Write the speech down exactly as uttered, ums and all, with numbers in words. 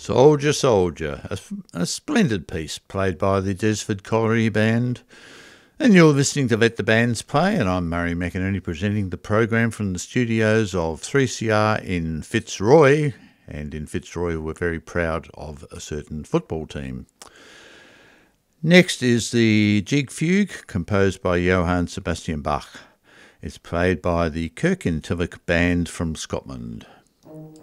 Soldier, Soldier, a, a splendid piece played by the Desford Colliery Band. And you're listening to Let the Bands Play, and I'm Murray McInerney presenting the program from the studios of three C R in Fitzroy. And in Fitzroy, we're very proud of a certain football team. Next is the Jig Fugue, composed by Johann Sebastian Bach. It's played by the Kirkintilloch Band from Scotland.